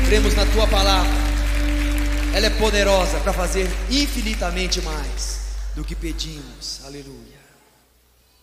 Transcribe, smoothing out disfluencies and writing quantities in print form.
cremos na tua palavra. Ela é poderosa para fazer infinitamente mais do que pedimos. Aleluia.